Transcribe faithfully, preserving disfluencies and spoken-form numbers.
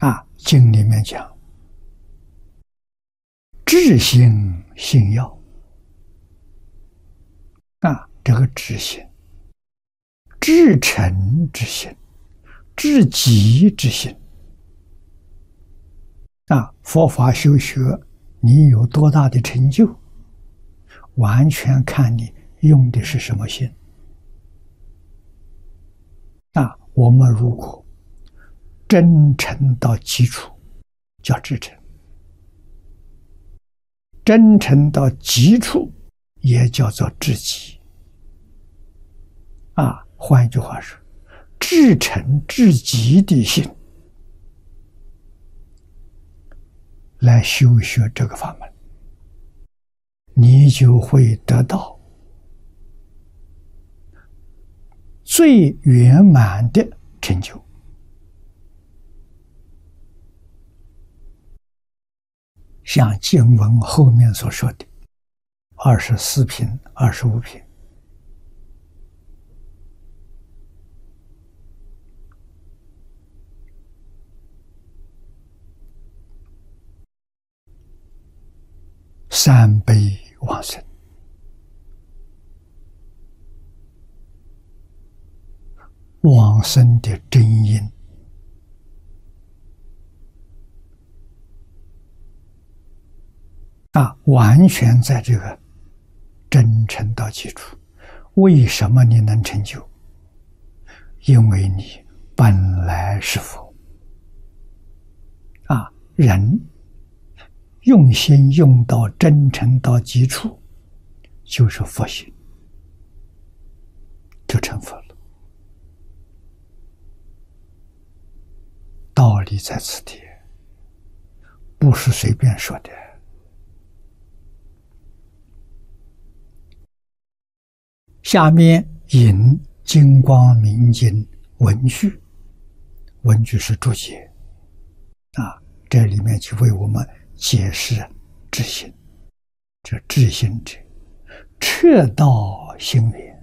啊，经里面讲，至心信要啊，这个至心、至诚之心、至极之心啊，佛法修学，你有多大的成就，完全看你用的是什么心啊。我们如果真诚到基础，叫至诚；真诚到极处，也叫做至极。啊，换一句话说，至诚至极的心来修学这个法门，你就会得到最圆满的成就。像经文后面所说的二十四品、二十五品，三悲往生，往生的真因啊，完全在这个真诚到基础。为什么你能成就？因为你本来是佛啊，人用心用到真诚到极处，就是佛心，就成佛了。道理在此地，不是随便说的。下面引金光明经文句，文句是注解啊，这里面就为我们解释至心。这至心者，彻道心源，